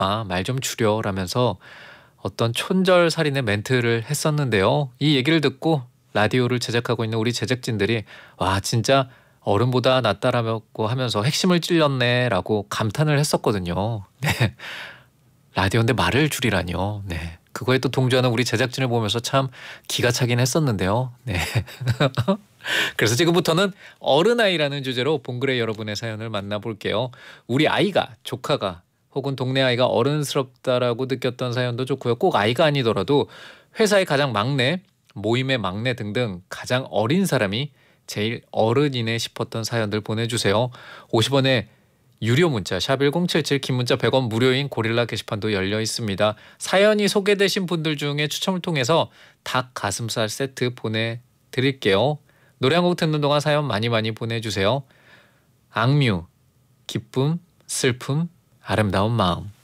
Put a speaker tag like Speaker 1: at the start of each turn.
Speaker 1: 말 좀 줄여라면서 어떤 촌철살인의 멘트를 했었는데요. 이 얘기를 듣고 라디오를 제작하고 있는 우리 제작진들이 와 진짜 어른보다 낫다라고 하면서 핵심을 찔렀네라고 감탄을 했었거든요. 네. 라디오인데 말을 줄이라니요. 네. 그거에 또 동조하는 우리 제작진을 보면서 참 기가 차긴 했었는데요. 네. 그래서 지금부터는 어른아이라는 주제로 봉그레 여러분의 사연을 만나볼게요. 우리 아이가, 조카가 혹은 동네 아이가 어른스럽다라고 느꼈던 사연도 좋고요. 꼭 아이가 아니더라도 회사의 가장 막내, 모임의 막내 등등 가장 어린 사람이 제일 어른이네 싶었던 사연들 보내주세요. 50원의 유료 문자 샵 1077, 긴 문자 100원, 무료인 고릴라 게시판도 열려 있습니다. 사연이 소개되신 분들 중에 추첨을 통해서 닭 가슴살 세트 보내드릴게요. 노래 한 곡 듣는 동안 사연 많이 보내주세요. 악뮤, 기쁨, 슬픔, 아름다운 마음.